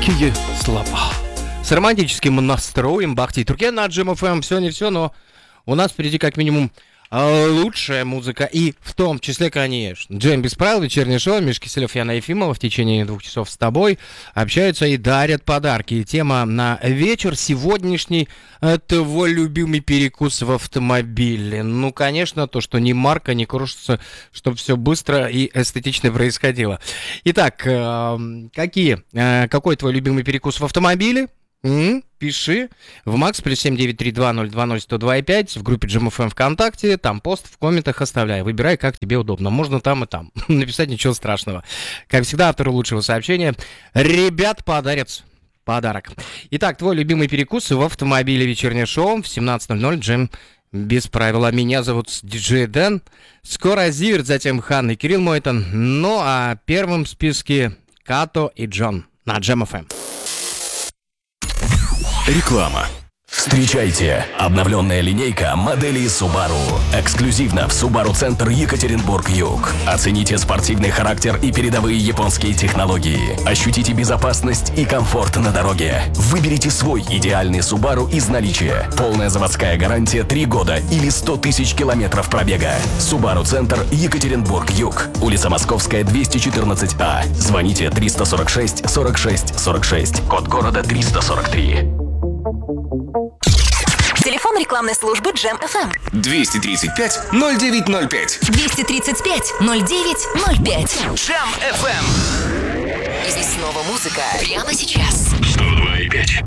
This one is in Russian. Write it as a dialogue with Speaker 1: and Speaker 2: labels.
Speaker 1: Какие слова. С романтическим настроем Бахти Туркен на Джем ФМ. Все не все, но у нас впереди как минимум лучшая музыка. И в том числе, конечно, Джем без правил, вечернее шоу. Миш Киселев, Яна Ефимова в течение 2 часов с тобой общаются и дарят подарки. И тема на вечер сегодняшний — твой любимый перекус в автомобиле. Ну, конечно, то, что ни марка, не кружится, чтобы все быстро и эстетично происходило. Итак, какой твой любимый перекус в автомобиле? Пиши в Макс плюс 7932020102,5 в группе Джем ФМ ВКонтакте, там пост в комментах оставляй, выбирай, как тебе удобно, можно там и там, написать ничего страшного. Как всегда, автору лучшего сообщения ребят подарят подарок. Итак, твой любимый перекус в автомобиле, вечернее шоу в 17:00, Джем без правил. Меня зовут диджей Дэн, скоро Зиверт, затем Хан и Кирилл Мойтон, ну а первым в списке Като и Джон на Джем ФМ.
Speaker 2: Реклама. Встречайте! Обновленная линейка моделей Subaru. Эксклюзивно в Subaru Центр Екатеринбург-Юг. Оцените спортивный характер и передовые японские технологии. Ощутите безопасность и комфорт на дороге. Выберите свой идеальный Subaru из наличия. Полная заводская гарантия 3 года или 100 тысяч километров пробега. Subaru Центр Екатеринбург-Юг. Улица Московская, 214А. Звоните 346 46 46. Код города 343.
Speaker 3: Телефон рекламной службы Джем ФМ.
Speaker 4: 235-0905.
Speaker 3: 235-0905.
Speaker 4: Джем ФМ.
Speaker 3: И снова музыка. Прямо сейчас.
Speaker 2: 102,5.